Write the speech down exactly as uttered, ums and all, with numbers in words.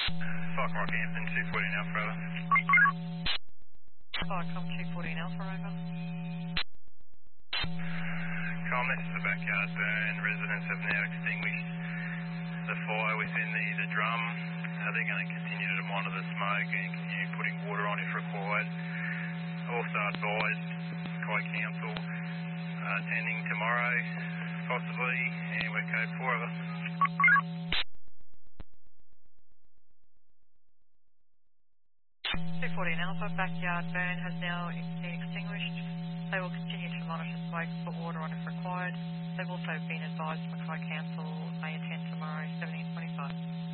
Cyclock Hampton, two fourteen Alpha Over. Cycom two fourteen Alpha over. Comment to the backyard burn. Residents have now extinguished the fire within the, the drum. Uh, they're going to continue to monitor the smoke and continue putting water on if required. Also advised Kai Council uh, attending tomorrow, possibly, and we're code four of us. two fourteen Alpha, backyard burn has now been extinguished. They will continue to monitor smoke for water on if required. They've also been advised Mackay Council may attend tomorrow, seventeen twenty-five.